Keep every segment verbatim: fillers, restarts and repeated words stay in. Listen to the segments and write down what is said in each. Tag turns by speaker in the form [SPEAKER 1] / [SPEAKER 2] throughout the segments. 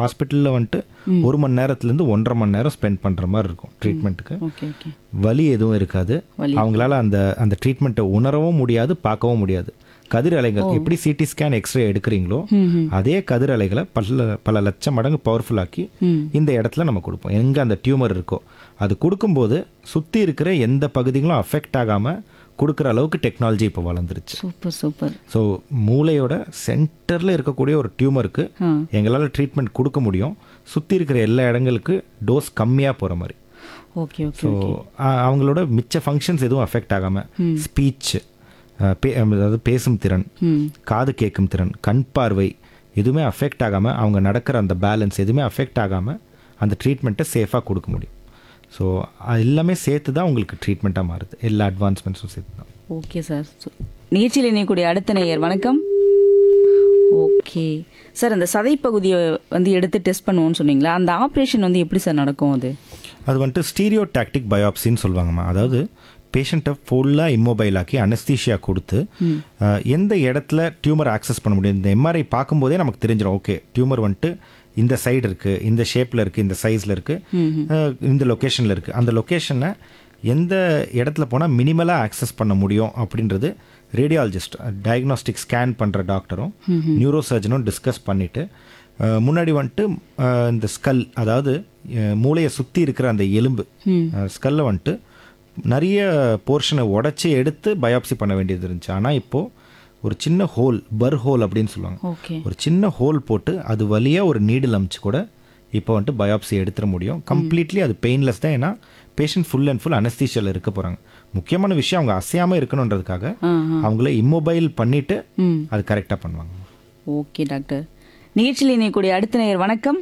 [SPEAKER 1] ஹாஸ்பிட்டலில் வந்துட்டு ஒரு மணி நேரத்துலேருந்து ஒன்றரை மணி நேரம் ஸ்பெண்ட் பண்ணுற மாதிரி இருக்கும் ட்ரீட்மெண்ட்டுக்கு.
[SPEAKER 2] Okay okay.
[SPEAKER 1] வலி எதுவும் இருக்காது.
[SPEAKER 2] வலி
[SPEAKER 1] அவங்களால அந்த அந்த ட்ரீட்மெண்ட்டை உணரவும் முடியாது, பார்க்கவும் முடியாது. கதிர் அலைகள் எப்படி சிடி ஸ்கேன் எக்ஸ்ரே எடுக்கிறீங்களோ அதே கதிர் அலைகளை பல பல லட்சம் மடங்கு பவர்ஃபுல்லாக்கி இந்த இடத்துல நம்ம கொடுப்போம். எங்கே அந்த டியூமர் இருக்கோ அது கொடுக்கும்போது சுற்றி இருக்கிற எந்த பகுதிகளும் அஃபெக்ட் ஆகாமல் கொடுக்குற அளவுக்கு டெக்னாலஜி இப்போ வளர்ந்துருச்சு.
[SPEAKER 2] Super super.
[SPEAKER 1] ஸோ மூளையோட சென்டரில் இருக்கக்கூடிய ஒரு டியூமருக்கு எங்களால் ட்ரீட்மெண்ட் கொடுக்க முடியும். சுற்றி இருக்கிற எல்லா இடங்களுக்கு டோஸ் கம்மியாக போகிற மாதிரி.
[SPEAKER 2] Okay okay.
[SPEAKER 1] ஸோ அவங்களோட மிச்ச ஃபங்க்ஷன்ஸ் எதுவும் அஃபெக்ட் ஆகாமல் ஸ்பீச், அதாவது பேசும் திறன், காது கேட்கும் திறன், கண் பார்வை எதுவுமே அஃபெக்ட் ஆகாமல் அவங்க நடக்கிற அந்த பேலன்ஸ் எதுவுமே அஃபெக்ட் ஆகாமல் அந்த ட்ரீட்மெண்ட்டை சேஃபாக கொடுக்க முடியும். ஸோ எல்லாமே சேர்த்து தான் உங்களுக்கு ட்ரீட்மெண்ட்டாக மாறுது. எல்லா அட்வான்ஸ்மெண்ட்ஸும் சேர்த்து தான்.
[SPEAKER 2] Okay sir. நிகழ்ச்சியில் இணையக்கூடிய அடுத்த நேயர் வணக்கம். ஓகே சார், அந்த சதைப்பகுதியை வந்து எடுத்து டெஸ்ட் பண்ணுவோன்னு சொன்னீங்களா, அந்த ஆப்ரேஷன் வந்து எப்படி சார் நடக்கும்? அது
[SPEAKER 1] அது வந்துட்டு ஸ்டீரியோ டாக்டிக் பயாப்சின்னு சொல்லுவாங்கம்மா. அதாவது பேஷண்ட்டை ஃபுல்லாக இம்மொபைல் ஆக்கி அனஸ்தீஷியா கொடுத்து எந்த இடத்துல டியூமர் ஆக்சஸ் பண்ண முடியும். இந்த எம்ஆர்ஐ பார்க்கும்போதே நமக்கு தெரிஞ்சிடும், ஓகே டியூமர் வந்துட்டு இந்த சைடு இருக்குது, இந்த ஷேப்பில் இருக்குது, இந்த சைஸில் இருக்குது, இந்த லொக்கேஷனில் இருக்குது. அந்த லொக்கேஷனை எந்த இடத்துல போனால் மினிமலாக ஆக்சஸ் பண்ண முடியும் அப்படின்றது ரேடியாலஜிஸ்ட், டயக்னாஸ்டிக் ஸ்கேன் பண்ணுற டாக்டரும் நியூரோ சர்ஜனும் டிஸ்கஸ் பண்ணிவிட்டு முன்னாடி வந்துட்டு இந்த ஸ்கல், அதாவது மூளையை சுற்றி இருக்கிற அந்த எலும்பு ஸ்கல்லை வந்துட்டு நிறைய போர்ஷனை உடச்சி எடுத்து பயாப்சி பண்ண வேண்டியது இருந்துச்சு. ஆனால் இப்போது ஒரு சின்ன ஹோல், பர் ஹோல் அப்படின்னு சொல்லுவாங்க, ஒரு சின்ன ஹோல் போட்டு அது வழியாக ஒரு நீடில் அமிச்சு கூட இப்போ வந்துட்டு பயாப்சி எடுத்துட முடியும். கம்ப்ளீட்லி அது பெயின்லெஸ் தான். ஏன்னா பேஷண்ட் ஃபுல் அண்ட் ஃபுல் அனஸ்தீஷியாவில் இருக்க போகிறாங்க. முக்கியமான விஷயம் அவங்க அசையாமல் இருக்கணுன்றதுக்காக அவங்கள இம்மொபைல் பண்ணிவிட்டு அது கரெக்டாக பண்ணுவாங்க.
[SPEAKER 2] Okay doctor. நிகழ்ச்சியில் இணையக்கூடிய அடுத்த நேயர் வணக்கம்.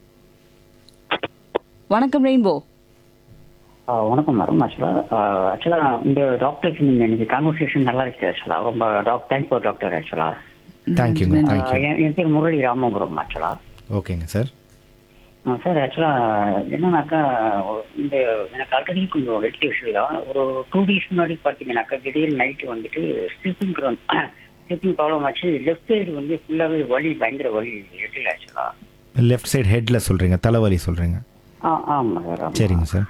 [SPEAKER 2] வணக்கம் ரெயின்போ.
[SPEAKER 3] வணக்கம் மேடம். ஆக்சுவலாக ஆக்சுவலாக இந்த டாக்டருக்கு நீங்கள் எனக்கு கான்வர்சேஷன் நல்லா இருக்கு. ஆக்சுவலாக ரொம்ப டாக் தேங்க் ஃபார் டாக்டர். ஆக்சுவலாக
[SPEAKER 1] தேங்க்யூங்க. தேங்க்யூ.
[SPEAKER 3] என் பேர் முரளி ராமபுரம். ஆக்சுவலாக
[SPEAKER 1] ஓகேங்க சார்.
[SPEAKER 3] சார் ஆக்சுவலாக என்னன்னாக்கா, இந்த எனக்கு ஆல்ரெடி கொஞ்சம் ஹெல்த் இஷ்யூ தான். ஒரு டூ டேஸ் முன்னாடி பார்த்தீங்கன்னாக்கா திடீர்னு நைட்டு வந்துட்டு ஸ்லீப்பிங் ஸ்லீப்பிங் ப்ராப்ளம் ஆச்சு. லெஃப்ட் சைடு வந்து ஃபுல்லாகவே வலி, பயங்கர வலி ஹெட்டில். ஆக்சுவலாக
[SPEAKER 1] லெஃப்ட் சைடு ஹெட்டில் சொல்கிறீங்க, தலைவலி சொல்கிறீங்க?
[SPEAKER 3] ஆ ஆமாம் சார்.
[SPEAKER 1] சரிங்க சார்.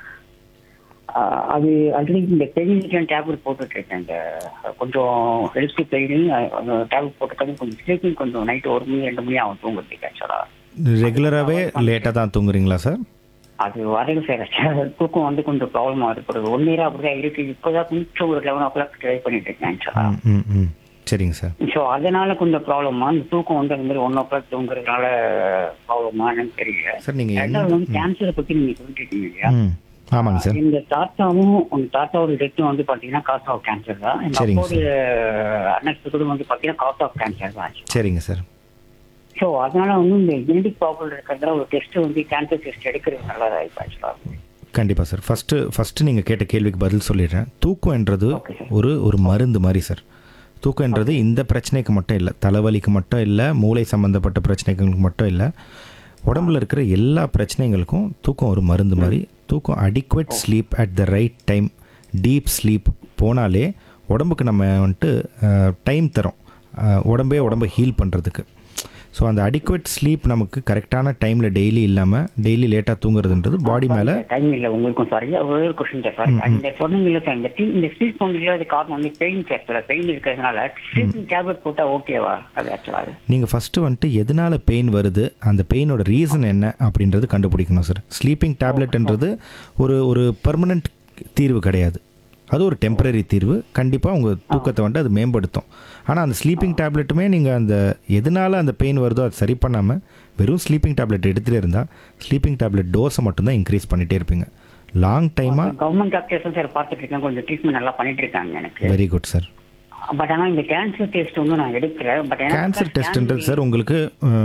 [SPEAKER 3] அது ஆல்ரெடி இந்த பெயின் டேப்லெட் போட்டுட்டு இருக்கேன். இந்த கொஞ்சம் ஹெல்த் பெயின் டேப்லெட் போட்டுருக்காங்க. கொஞ்சம் ஸ்லீப்பிங் கொஞ்சம் நைட்டு ஒரு மணி ரெண்டு மணி ஆகும் தூங்குறதுக்கு. ஆக்சுவலாக
[SPEAKER 1] ரெகுலராகவே லேட்டாக தான் தூங்குறீங்களா சார்?
[SPEAKER 3] அது வரையும் சார் தூக்கம் வந்து கொஞ்சம் ப்ராப்ளமாக இருக்குது. ஒன் இயராக அப்படிதான் இருக்குது. இப்போதான் கொஞ்சம் ஒரு லெவன் ஓ கிளாக் ட்ரை பண்ணிட்டு இருக்கேன். ஆக்சுவலாக
[SPEAKER 1] ம் ம் சரிங்க சார்.
[SPEAKER 3] ஸோ அதனால கொஞ்சம் ப்ராப்ளமா, இந்த தூக்கம் வந்து அந்த மாதிரி ஒன் ஓ கிளாக் தூங்குறதுனால ப்ராப்ளமானு தெரியல
[SPEAKER 1] சார். நீங்கள்
[SPEAKER 3] ரெண்டாவது வந்து கேன்சரை பற்றி நீங்கள் சொல்லிட்டு இருக்கீங்க இல்லையா?
[SPEAKER 1] ஆமாங்க சார்.
[SPEAKER 3] இந்த தாத்தாவும் உங்க தாத்தாவோட டெத்தும் வந்து பாத்தீங்கன்னா காஸ் ஆஃப் கேன்சர் தான். எங்க அப்பாவோட அன்எக்ஸ்பெக்டடும் வந்து பாத்தீங்கன்னா காஸ் ஆஃப் கேன்சர் தான்.
[SPEAKER 1] சரிங்க சார்.
[SPEAKER 3] ஸோ அதனால வந்து இந்த ஜெனடிக் ப்ராப்ளம் இருக்கிறதுனால ஒரு டெஸ்ட் வந்து கேன்சர் டெஸ்ட் எடுக்கிறது நல்லதா ஆயிடுச்சு.
[SPEAKER 1] கண்டிப்பாக சார். ஃபஸ்ட்டு ஃபஸ்ட்டு நீங்கள் கேட்ட கேள்விக்கு பதில் சொல்லிடுறேன். தூக்கம்ன்றது ஒரு ஒரு மருந்து மாதிரி சார். தூக்கம்ன்றது இந்த பிரச்சனைக்கு மட்டும் இல்லை, தலைவலிக்கு மட்டும் இல்லை, மூளை சம்மந்தப்பட்ட பிரச்சனைகளுக்கு மட்டும் இல்லை, உடம்புல இருக்கிற எல்லா பிரச்சனைகளுக்கும் தூக்கம் ஒரு மருந்து மாதிரி. தூக்கம் adequate sleep at the right time, deep sleep போனாலே உடம்புக்கு நம்ம வந்துட்டு டைம் தரோம், உடம்பே உடம்பை ஹீல் பண்ணுறதுக்கு. ஸோ அந்த அடிக்குவேட் ஸ்லீப் நமக்கு கரெக்டான டைமில் டெய்லி இல்லாமல் டெய்லி லேட்டாக தூங்குறதுன்றது பாடி மேலே
[SPEAKER 3] டைம் இல்லை. உங்களுக்கும் சாரி ஒரே ஒரு கொஸ்டின் சார். இந்த சொன்னீங்க சார், இந்த இந்த ஸ்லீப் வந்து காரணம் வந்து பெயின் சார். பெயின் இருக்கிறதுனால ஸ்லீப்பிங் டேப்லெட் போட்டால் ஓகேவா? அது ஆக்சுவலாக நீங்கள்
[SPEAKER 1] ஃபஸ்ட்டு வந்துட்டு எதனால் பெயின் வருது, அந்த பெயினோட ரீசன் என்ன அப்படின்றது கண்டுபிடிக்கணும் சார். ஸ்லீப்பிங் டேப்லெட்ன்றது ஒரு ஒரு பெர்மனண்ட் தீர்வு கிடையாது, அது ஒரு டெம்பரரி தீர்வு. கண்டிப்பாக உங்கள் தூக்கத்தை வந்துட்டு அது மேம்படுத்தும். ஆனால் அந்த ஸ்லீப்பிங் டேப்லெட்டுமே நீங்கள் அந்த எதனால் அந்த பெயின் வருதோ அது சரி பண்ணாமல் வெறும் ஸ்லீப்பிங் டேப்லெட் எடுத்துகிட்டே இருந்தால் ஸ்லீப்பிங் டேப்லெட் டோஸை மட்டும்தான் இன்க்ரீஸ் பண்ணிகிட்டே இருப்பீங்க லாங் டைமாக.
[SPEAKER 3] கவர்மெண்ட் டாக்டர்ஸும் சார் பார்த்துட்டு இருக்கேன், கொஞ்சம் ட்ரீட்மெண்ட் நல்லா பண்ணிட்டு இருக்காங்க எனக்கு.
[SPEAKER 1] Very good sir.
[SPEAKER 3] பட் ஆனால் இந்த கேன்சர் டெஸ்ட் வந்து நான் எடுக்கிறேன். பட்
[SPEAKER 1] கேன்சர் டெஸ்ட்ன்றது சார் உங்களுக்கு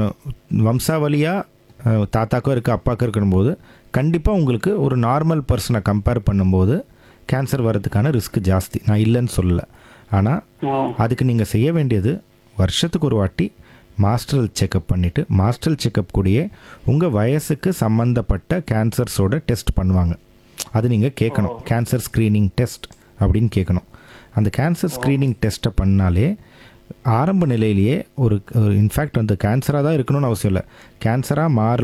[SPEAKER 1] வம்சாவளியாக தாத்தாக்கோ இருக்குது அப்பாக்கோ இருக்கணும்போது கண்டிப்பாக உங்களுக்கு ஒரு நார்மல் பர்சனை கம்பேர் பண்ணும்போது கேன்சர் வர்றதுக்கான ரிஸ்க் ஜாஸ்தி. நான் இல்லைன்னு சொல்லலை. ஆனால் அதுக்கு நீங்கள் செய்ய வேண்டியது வருஷத்துக்கு ஒரு வாட்டி மாஸ்டரல் செக்கப் பண்ணிவிட்டு, மாஸ்டரல் செக்கப் கூடயே உங்கள் வயசுக்கு சம்மந்தப்பட்ட கேன்சர்ஸோட டெஸ்ட் பண்ணுவாங்க. அது நீங்கள் கேட்கணும், கேன்சர் ஸ்க்ரீனிங் டெஸ்ட் அப்படின்னு கேட்கணும். அந்த கேன்சர் ஸ்க்ரீனிங் டெஸ்ட்டை பண்ணாலே ஆரம்ப நிலையிலேயே ஒரு இன்ஃபேக்ட் வந்து கேன்சராக தான் இருக்கணும்னு அவசியம் இல்லை, கேன்சராக மாற